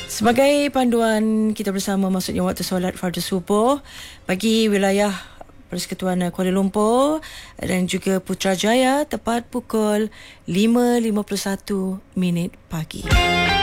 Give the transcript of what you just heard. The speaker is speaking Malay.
Sebagai panduan kita bersama, maksudnya waktu solat fardu subuh bagi wilayah Persekutuan Kuala Lumpur dan juga Putrajaya tepat pukul 5.51 pagi.